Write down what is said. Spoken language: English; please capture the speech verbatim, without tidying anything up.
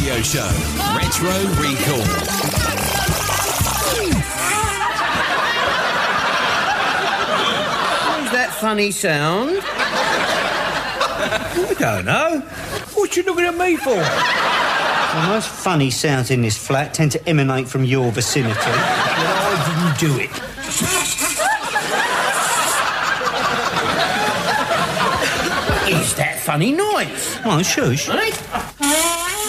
radio show, Retro Recall. What is that funny sound? I don't know. What you looking at me for? The most funny sounds in this flat tend to emanate from your vicinity. Well, I didn't do it. Is that funny noise? Oh, shush. Right?